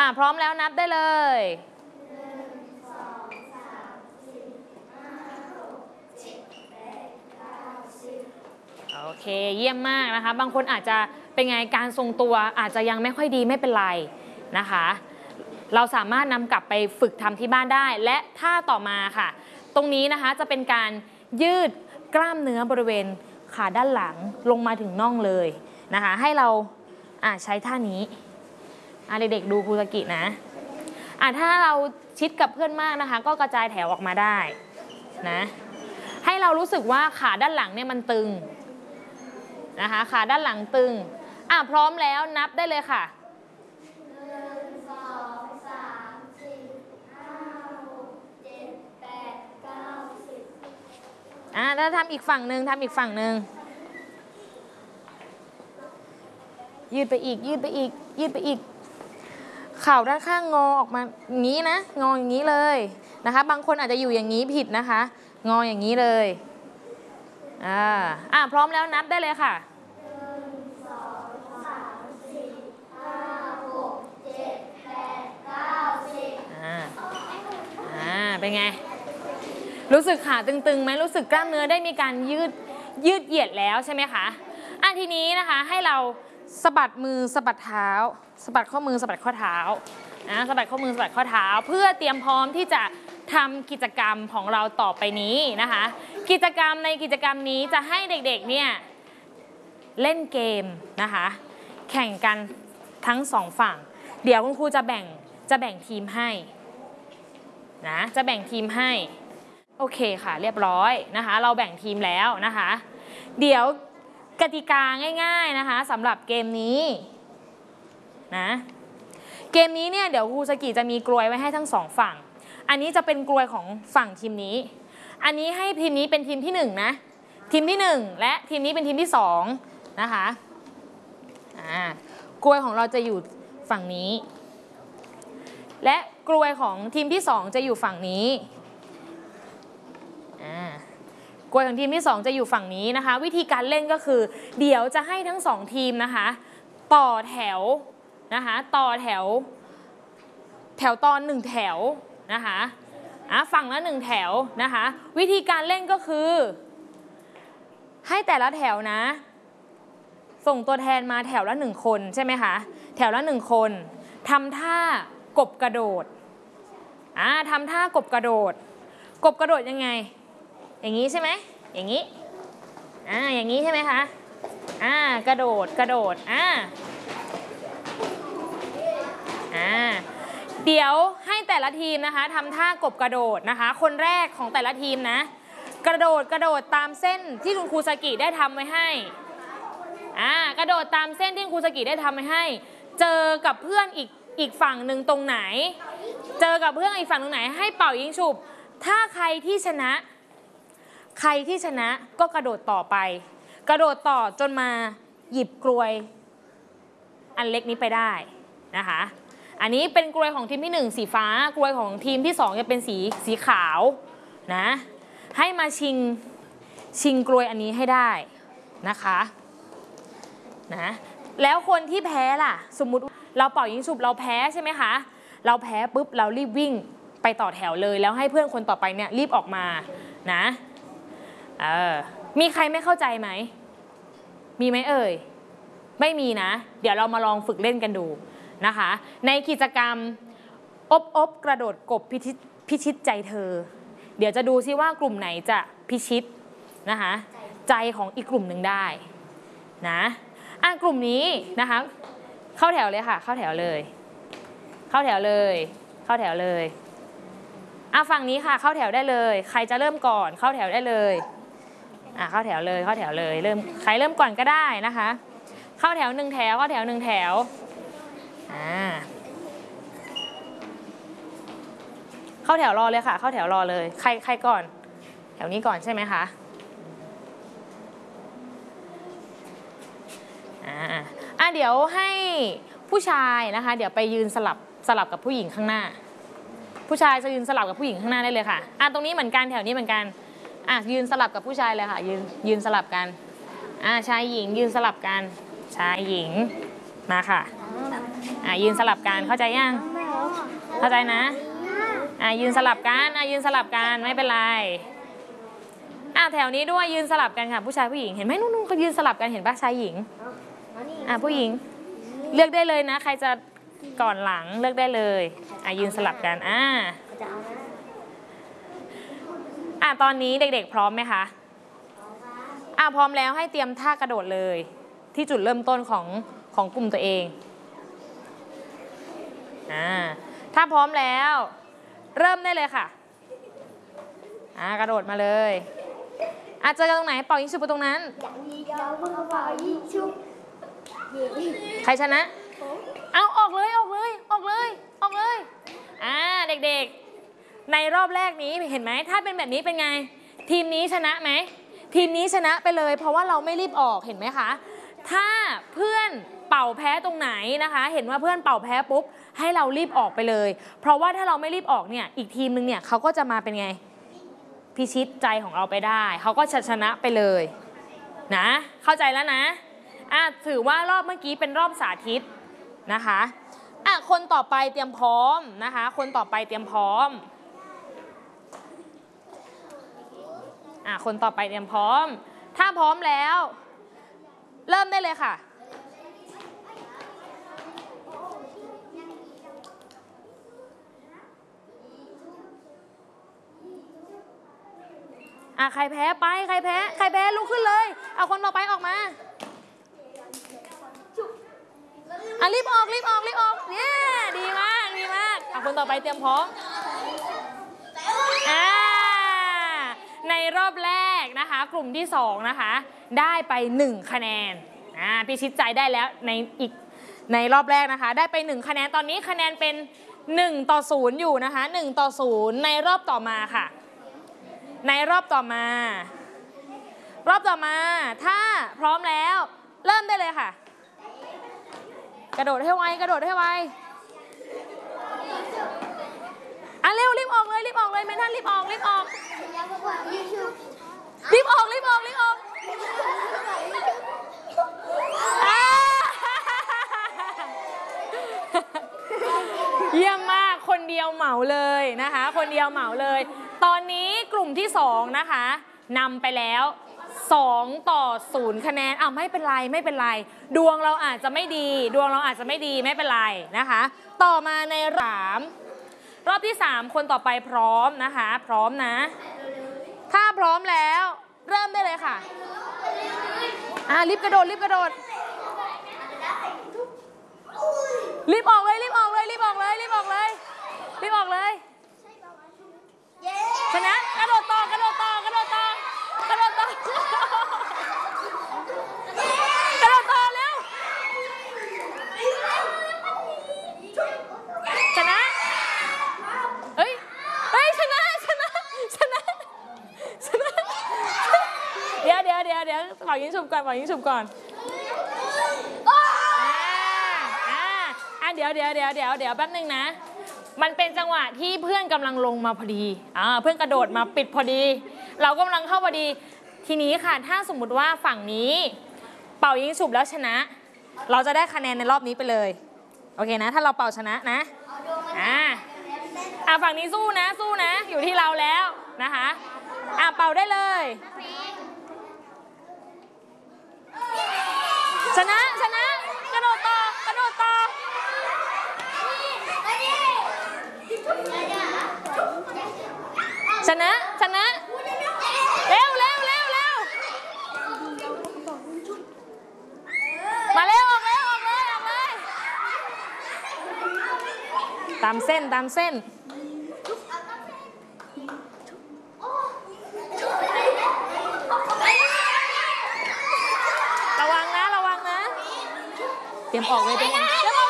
พร้อมแล้วนับได้เลยโอเคเยี่ยมมากนะคะบางคนอาจจะเป็นไงการทรงตัวอาจจะยังไม่ค่อยดีไม่เป็นไรนะคะเราสามารถนำกลับไปฝึกทำที่บ้านได้และท่าต่อมาค่ะตรงนี้นะคะจะเป็นการยืดกล้ามเนื้อบริเวณขาด้านหลังลงมาถึงน่องเลยนะคะให้เราใช้ท่านี้เด็กๆดูครูสกินะถ้าเราชิดกับเพื่อนมากนะคะก็กระจายแถวออกมาได้นะให้เรารู้สึกว่าขาด้านหลังเนี่ยมันตึงนะคะขาด้านหลังตึงพร้อมแล้วนับได้เลยค่ะถ้าทำอีกฝั่งหนึ่งยืดไปอีกยืดไปอีกเข่าด้านข้างงอออกมาอย่างนี้นะงออย่างนี้เลยนะคะบางคนอาจจะอยู่อย่างนี้ผิดนะคะงออย่างนี้เลยพร้อมแล้วนับได้เลยค่ะเป็นไงรู้สึกขาตึงๆไหมรู้สึกกล้ามเนื้อได้มีการยืดเหยียดแล้วใช่ไหมคะทีนี้นะคะให้เราสะบัดมือสะบัดเท้าสะบัดข้อมือสะบัดข้อเท้าสะบัดข้อมือสะบัดข้อเท้าเพื่อเตรียมพร้อมที่จะทำกิจกรรมของเราต่อไปนี้นะคะกิจกรรมนี้จะให้เด็กๆเนี่ยเล่นเกมนะคะแข่งกันทั้งสองฝั่งเดี๋ยวคุณครูจะแบ่งทีมให้นะจะแบ่งทีมให้โอเคค่ะเรียบร้อยนะคะเราแบ่งทีมแล้วนะคะเดี๋ยวกติกาง่ายๆนะคะสำหรับเกมนี้นะเกมนี้เนี่ยเดี๋ยวครูสกิจะมีกลวยไว้ให้ทั้งสองฝั่งอันนี้จะเป็นกลวยของฝั่งทีมนี้อันนี้ให้ทีมนี้เป็นทีมที่1นะทีมที่1และทีมนี้เป็นทีมที่2นะคะกลวยของเราจะอยู่ฝั่งนี้และกลวยของทีมที่2จะอยู่ฝั่งนี้กลวยของทีมที่2จะอยู่ฝั่งนี้นะคะวิธีการเล่นก็คือเดี๋ยวจะให้ทั้ง2ทีมนะคะต่อแถวนะคะต่อแถวตอน1แถวนะคะฝั่งละ1แถวนะคะวิธีการเล่นก็คือให้แต่ละแถวนะส่งตัวแทนมาแถวละ1คนใช่ไหมคะแถวละ1คนทำท่ากบกระโดดทำท่ากบกระโดดยังไงอย่างนี้ใช่ไหมอย่างนี้อย่างนี้ใช่ไหมคะกระโดดเดี๋ยวให้แต่ละทีมนะคะทำท่ากบกระโดดนะคะคนแรกของแต่ละทีมนะกระโดดตามเส้นที่คุณครูสกิได้ทำไว้ให้กระโดดตามเส้นที่คุณครูสกิได้ทำไว้ให้เจอกับเพื่อนอีกฝั่งหนึ่งตรงไหนให้เป่ายิงฉุบถ้าใครที่ชนะก็กระโดดต่อไปกระโดดต่อจนมาหยิบกลวยอันเล็กนี้ไปได้นะคะอันนี้เป็นกลวยของทีมที่1สีฟ้ากลวยของทีมที่2จะเป็นสีขาวนะให้มาชิงกลวยอันนี้ให้ได้นะคะนะแล้วคนที่แพ้ล่ะสมมุติเราเป่ายิงฉุบเราแพ้ใช่ไหมคะเราแพ้ปุ๊บเรารีบวิ่งไปต่อแถวเลยแล้วให้เพื่อนคนต่อไปเนี่ยรีบออกมานะมีใครไม่เข้าใจไหมมีไหมเอ่ยไม่มีนะเดี๋ยวเรามาลองฝึกเล่นกันดูนะคะในกิจกรรมอบกระโดดกบพิชิตใจเธอเดี๋ยวจะดูซิว่ากลุ่มไหนจะพิชิตนะคะใจของอีกกลุ่มหนึ่งได้นะกลุ่มนี้นะคะเข้าแถวเลยค่ะเข้าแถวเลยฝั่งนี้ค่ะเข้าแถวได้เลยใครจะเริ่มก่อนเข้าแถวได้เลยเข้าแถวเลยเริ่มใครเริ่มก่อนก็ได้นะคะเข้าแถว1แถวเข้าแถว1แถวเข้าแถวรอเลยค่ะเข้าแถวรอเลยใครก่อนแถวนี้ก่อนใช่ไหมคะเดี๋ยวให้ผู้ชายนะคะเดี๋ยวไปยืนสลับกับผู้หญิงข้างหน้าผู้ชายจะยืนสลับกับผู้หญิงข้างหน้าได้เลยค่ะตรงนี้เหมือนกันแถวนี้เหมือนกันยืนสลับกับผู้ชายเลยค่ะยืนสลับกันชายหญิงยืนสลับกันชายหญิงมาค่ะยืนสลับกันเข้าใจยังเข้าใจนะยืนสลับกันยืนสลับกันไม่เป็นไรแถวนี้ด้วยยืนสลับกันค่ะผู้ชายผู้หญิงเห็นไหมนู่นเขายืนสลับกันเห็นปะชายหญิงผู้หญิงเลือกได้เลยนะใครจะก่อนหลังเลือกได้เลยยืนสลับกันตอนนี้เด็กๆพร้อมไหมคะพร้อมแล้วให้เตรียมท่ากระโดดเลยที่จุดเริ่มต้นของกลุ่มตัวเองถ้าพร้อมแล้วเริ่มได้เลยค่ะกระโดดมาเลยเจอกันตรงไหนเป่ายิงฉุบไปตรงนั้นใครชนะเอาออกเลยเด็กๆในรอบแรกนี้เห็นไหมถ้าเป็นแบบนี้เป็นไงทีมนี้ชนะไหมทีมนี้ชนะไปเลยเพราะว่าเราไม่รีบออกเห็นไหมคะถ้าเพื่อนเป่าแพ้ตรงไหนนะคะเห็นว่าเพื่อนเป่าแพ้ปุ๊บให้เรารีบออกไปเลยเพราะว่าถ้าเราไม่รีบออกเนี่ยอีกทีมนึงเนี่ยเขาก็จะมาเป็นไงพิชิตใจของเราไปได้เขาก็ชนะไปเลยนะเข้าใจแล้วนะถือว่ารอบเมื่อกี้เป็นรอบสาธิตนะคะคนต่อไปเตรียมพร้อมนะคะคนต่อไปเตรียมพร้อมคนต่อไปเตรียมพร้อมถ้าพร้อมแล้วเริ่มได้เลยค่ะใครแพ้ไปใครแพ้ลุกขึ้นเลยเอาคนต่อไปออกมารีบออกเนี่ยดีมากคนต่อไปเตรียมพร้อมในรอบแรกนะคะกลุ่มที่2นะคะได้ไป1คะแนนพิชิตใจได้แล้วในรอบแรกนะคะได้ไป1คะแนนตอนนี้คะแนนเป็น1-0อยู่นะคะ1-0ในรอบต่อมาค่ะในรอบต่อมาถ้าพร้อมแล้วเริ่มได้เลยค่ะกระโดดให้ไวเร็วรีบออกเลยไม่ทันรีบออกเยี่ยมมากคนเดียวเหมาเลยนะคะคนเดียวเหมาเลยตอนนี้กลุ่มที่2นะคะนำไปแล้ว2-0คะแนนไม่เป็นไรดวงเราอาจจะไม่ดีไม่เป็นไรนะคะต่อมาในรอบที่3คนต่อไปพร้อมนะคะพร้อมนะถ้าพร้อมแล้วเริ่มได้เลยค่ะรีบกระโดดรีบออกเลยชนะกระโดดต่อเร็วชนะเฮ้ยชนะเดี๋ยวเป่ายิงฉุบก่อนเดี๋ยวแป๊บนึงนะมันเป็นจังหวะที่เพื่อนกำลังลงมาพอดีเพื่อนกระโดดมาปิดพอดีเรากำลังเข้าพอดีทีนี้ค่ะถ้าสมมุติว่าฝั่งนี้เป่ายิงฉุบแล้วชนะเราจะได้คะแนนในรอบนี้ไปเลยโอเคนะถ้าเราเป่าชนะนะฝั่งนี้สู้นะอยู่ที่เราแล้วนะคะเป่าได้เลยชนะกระโดดต่อชนะเร็วมาเร็วออกเลยตามเส้นระวังนะเตรียมออกเลย